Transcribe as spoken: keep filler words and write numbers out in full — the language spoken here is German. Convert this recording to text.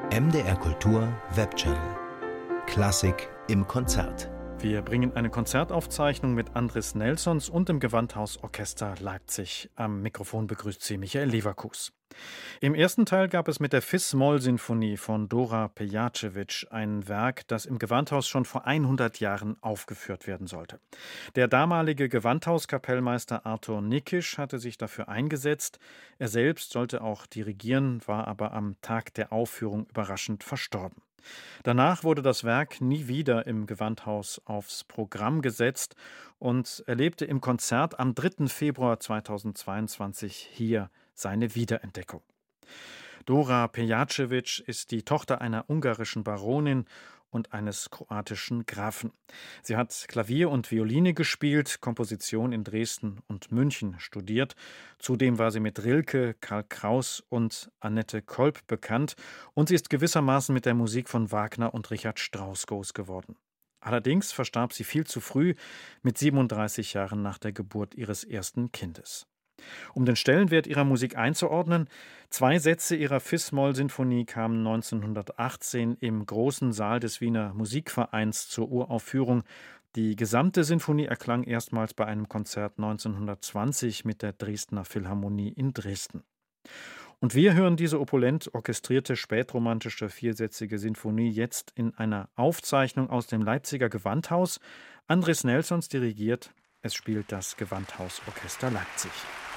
M D R Kultur Webchannel. Klassik im Konzert. Wir bringen eine Konzertaufzeichnung mit Andris Nelsons und dem Gewandhausorchester Leipzig. Am Mikrofon begrüßt sie Michael Leverkus. Im ersten Teil gab es mit der Fis-Moll-Sinfonie von Dora Pejacevic ein Werk, das im Gewandhaus schon vor hundert Jahren aufgeführt werden sollte. Der damalige Gewandhauskapellmeister Arthur Nikisch hatte sich dafür eingesetzt. Er selbst sollte auch dirigieren, war aber am Tag der Aufführung überraschend verstorben. Danach wurde das Werk nie wieder im Gewandhaus aufs Programm gesetzt und erlebte im Konzert am dritten Februar zweitausendzweiundzwanzig hier seine Wiederentdeckung. Dora Pejacevic ist die Tochter einer ungarischen Baronin und eines kroatischen Grafen. Sie hat Klavier und Violine gespielt, Komposition in Dresden und München studiert. Zudem war sie mit Rilke, Karl Kraus und Annette Kolb bekannt und sie ist gewissermaßen mit der Musik von Wagner und Richard Strauss groß geworden. Allerdings verstarb sie viel zu früh, mit siebenunddreißig Jahren nach der Geburt ihres ersten Kindes. Um den Stellenwert ihrer Musik einzuordnen, zwei Sätze ihrer Fis-Moll-Sinfonie kamen neunzehnhundertachtzehn im großen Saal des Wiener Musikvereins zur Uraufführung. Die gesamte Sinfonie erklang erstmals bei einem Konzert neunzehnhundertzwanzig mit der Dresdner Philharmonie in Dresden. Und wir hören diese opulent orchestrierte, spätromantische, viersätzige Sinfonie jetzt in einer Aufzeichnung aus dem Leipziger Gewandhaus. Andris Nelsons dirigiert, es spielt das Gewandhausorchester Leipzig.